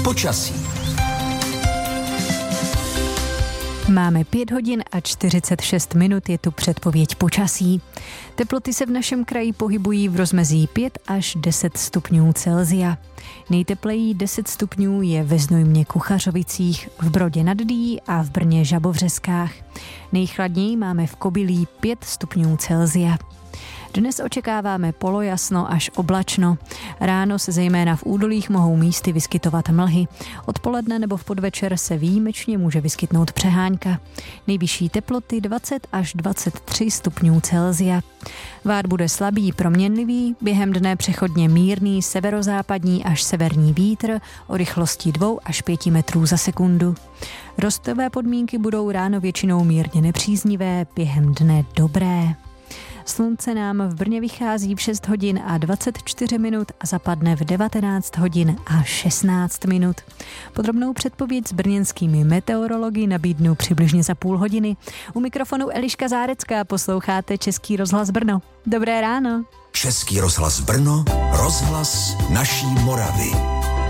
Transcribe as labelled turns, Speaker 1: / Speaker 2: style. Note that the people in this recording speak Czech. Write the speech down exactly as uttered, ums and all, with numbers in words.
Speaker 1: Počasí.
Speaker 2: Máme pět hodin a čtyřicet šest minut, je tu předpověď počasí. Teploty se v našem kraji pohybují v rozmezí pět až deset stupňů Celsia. Nejtepleji deset stupňů je ve Znojmě Kuchařovicích, v Brodě nad Dyjí a v Brně Žabovřeskách. Nejchladněji máme v Kobylí pět stupňů Celsia. Dnes očekáváme polojasno až oblačno. Ráno se zejména v údolích mohou místy vyskytovat mlhy. Odpoledne nebo v podvečer se výjimečně může vyskytnout přehánka. Nejvyšší teploty dvacet až dvacet tři stupňů Celsia. Vár bude slabý, proměnlivý, během dne přechodně mírný severozápadní až severní vítr o rychlosti dvě až pět metrů za sekundu. Rostové podmínky budou ráno většinou mírně nepříznivé, během dne dobré. Slunce nám v Brně vychází v šest hodin a dvacet čtyři minut a zapadne v devatenáct hodin a šestnáct minut. Podrobnou předpověď s brněnskými meteorology nabídnu přibližně za půl hodiny. U mikrofonu Eliška Zárecká, posloucháte Český rozhlas Brno. Dobré ráno.
Speaker 1: Český rozhlas Brno, rozhlas naší Moravy.